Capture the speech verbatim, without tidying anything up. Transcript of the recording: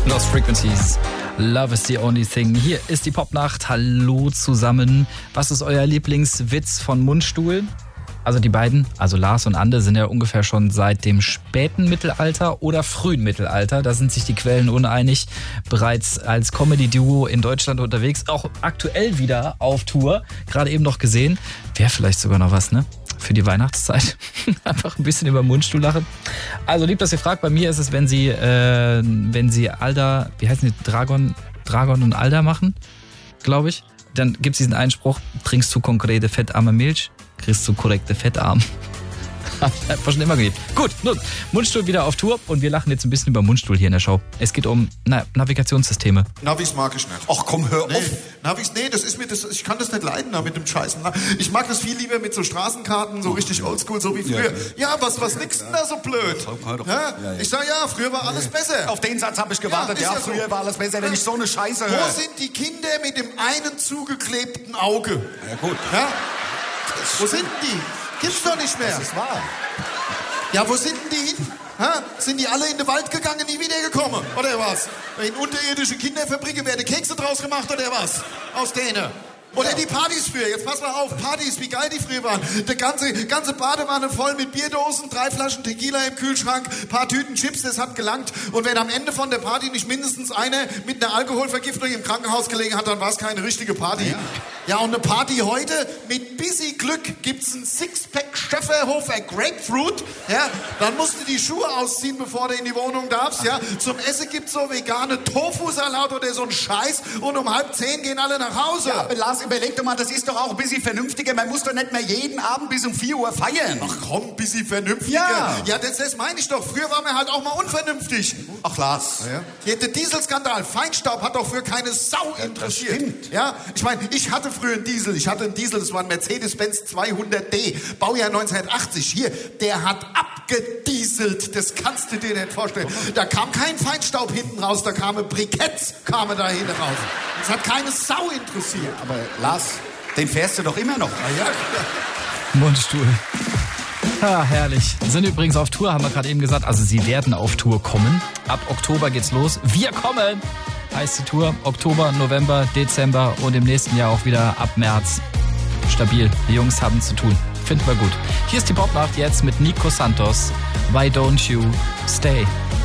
Lost Frequencies. Love is the only thing. Hier ist die Popnacht. Hallo zusammen. Was ist euer Lieblingswitz von Mundstuhl? Also die beiden, also Lars und Ande, sind ja ungefähr schon seit dem späten Mittelalter oder frühen Mittelalter, da sind sich die Quellen uneinig, bereits als Comedy-Duo in Deutschland unterwegs, auch aktuell wieder auf Tour, gerade eben noch gesehen. Wäre vielleicht sogar noch was, ne? Für die Weihnachtszeit. Einfach ein bisschen über Mundstuhl lachen. Also lieb, dass ihr fragt. Bei mir ist es, wenn sie, äh, wenn sie Alda, wie heißen die, Dragon, Dragon und Alda machen, glaube ich. Dann gibt es diesen Einspruch, trinkst du konkrete fettarme Milch, kriegst du korrekte Fettarm. Einfach schon immer geliebt. Gut, nun, Mundstuhl wieder auf Tour und wir lachen jetzt ein bisschen über Mundstuhl hier in der Show. Es geht um na, Navigationssysteme. Navis mag ich nicht. Ach komm, hör nee. auf. Navis, nee, das ist mir, das, ich kann das nicht leiden da mit dem Scheißen. Ich mag das viel lieber mit so Straßenkarten, so richtig oldschool, so wie früher. Ja, ja was, was nix denn da so blöd? Ja? Ja, ja. Ich sag ja, früher war alles besser. Auf den Satz habe ich gewartet. Ja, ja, ja früher so. war alles besser, wenn ich so eine Scheiße höre. Wo sind die Kinder mit dem einen zugeklebten Auge? Ja gut. Ja? Wo sind die? Gibt's doch nicht mehr. Das ist wahr. Ja, wo sind denn die hin? Ha? Sind die alle in den Wald gegangen, nie wiedergekommen? Oder was? In unterirdische Kinderfabriken werden Kekse draus gemacht, oder was? Aus denen. Oder die Partys früher. Jetzt pass mal auf, Partys, wie geil die früher waren. Die ganze, ganze Badewanne voll mit Bierdosen, drei Flaschen Tequila im Kühlschrank, paar Tüten Chips, das hat gelangt. Und wenn am Ende von der Party nicht mindestens einer mit einer Alkoholvergiftung im Krankenhaus gelegen hat, dann war es keine richtige Party. Ja. Ja, und eine Party heute, mit busy Glück gibt's ein Sixpack Schöfferhofer Grapefruit. Ja, dann musst du die Schuhe ausziehen, bevor du in die Wohnung darfst. Ja, zum Essen gibt's so vegane Tofu-Salat oder so ein Scheiß. Und um halb zehn gehen alle nach Hause. Ja, aber Lars, überleg doch mal, das ist doch auch ein bisschen vernünftiger. Man muss doch nicht mehr jeden Abend bis um vier Uhr feiern. Ach komm, ein bisschen vernünftiger. Ja, ja das, das meine ich doch. Früher war man halt auch mal unvernünftig. Ach Lars. Ja, ja. Der Dieselskandal, Feinstaub hat doch früher keine Sau interessiert. Das stimmt. Ja, ich meine, ich hatte früher einen Diesel. Ich hatte einen Diesel, das war ein Mercedes-Benz zweihundert D. Baujahr neunzehnhundertachtzig. Hier, der hat abgedieselt. Das kannst du dir nicht vorstellen. Da kam kein Feinstaub hinten raus, da kamen Briketts kamen da hinten raus. Das hat keine Sau interessiert. Aber Lars, den fährst du doch immer noch. Ah, ja. Mundstuhl. Ah, herrlich. Sind übrigens auf Tour, haben wir gerade eben gesagt. Also sie werden auf Tour kommen. Ab Oktober geht's los. Wir kommen! Heißt die Tour. Oktober, November, Dezember und im nächsten Jahr auch wieder ab März. Stabil. Die Jungs haben zu tun. Finden wir gut. Hier ist die Popnacht jetzt mit Nico Santos. Why don't you stay?